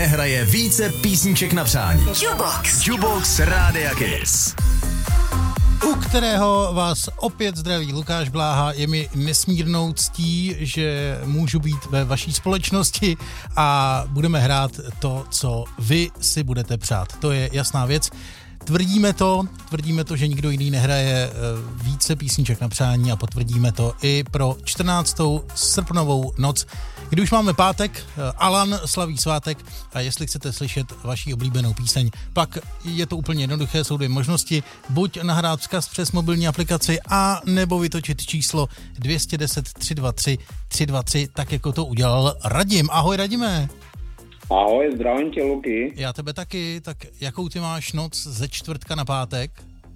nehraje více písniček na přání. Jukebox Rádia Kiss. U kterého vás opět zdraví Lukáš Bláha. Je mi nesmírnou ctí, že můžu být ve vaší společnosti a budeme hrát to, co vy si budete přát. To je jasná věc. Tvrdíme to, že nikdo jiný nehraje více písniček na přání a potvrdíme to i pro 14. srpnovou noc, kdy už máme pátek, Alan slaví svátek a jestli chcete slyšet vaši oblíbenou píseň, pak je to úplně jednoduché, jsou dvě možnosti, buď nahrát vzkaz přes mobilní aplikaci a nebo vytočit číslo 210 323 323, tak jako to udělal Radim. Ahoj Radime. Ahoj, zdravím tě, Luky. Já tebe taky, tak jakou ty máš noc ze čtvrtka na pátek?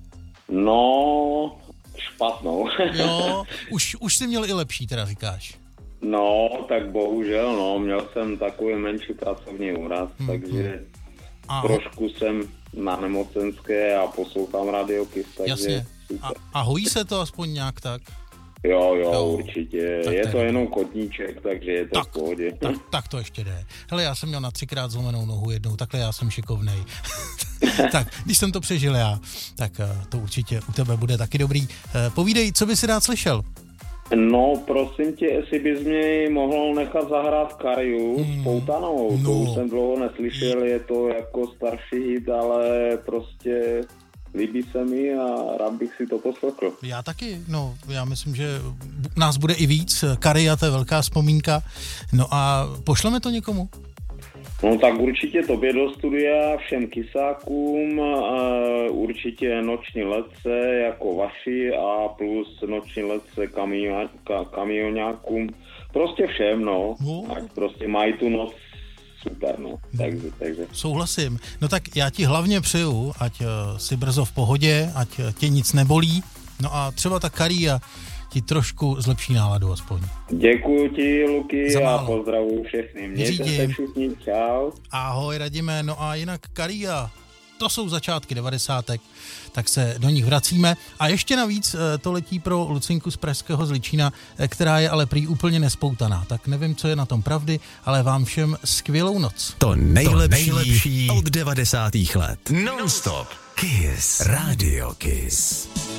No, špatnou. Jo, už jsi měl i lepší, teda říkáš. No, tak bohužel, no, měl jsem takový menší pracovní úraz, takže trošku jsem na nemocenské a poslouchám Radio Kiss, takže jasně. Super. A hojí se to aspoň nějak tak? Jo, určitě. Tak je to jenom kotníček, takže je to v pohodě. Tak to ještě jde. Hele, já jsem měl na 3krát zlomenou nohu jednou, takhle já jsem šikovnej. Tak, když jsem to přežil já, tak to určitě u tebe bude taky dobrý. Povídej, co by si rád slyšel? No, prosím tě, jestli bys mě mohl nechat zahrát Kariu s Poutanou. To už jsem dlouho neslyšel, je to jako starší hit, ale prostě líbí se mi a rád bych si to poslechl. Já taky, já myslím, že nás bude i víc. Karia, to je velká vzpomínka. No a pošleme to někomu? No tak určitě tobě do studia, všem kysákům, určitě noční letce jako vaši a plus noční letce kamioňákům, prostě všem, tak prostě mají tu noc super, takže. Souhlasím. No tak já ti hlavně přeju, ať si brzo v pohodě, ať tě nic nebolí, no a třeba ta Karia ti trošku zlepší náladu aspoň. Děkuju ti, Luky, a pozdravuju všechny. Mějte se všichni, čau. Ahoj, Radime, no a jinak Karia, to jsou začátky 90. tak se do nich vracíme. A ještě navíc to letí pro Lucinku z pražského Zličína, která je ale prý úplně nespoutaná. Tak nevím, co je na tom pravdy, ale vám všem skvělou noc. To nejlepší od 90. let. Non-stop. Kiss. Radio Kiss.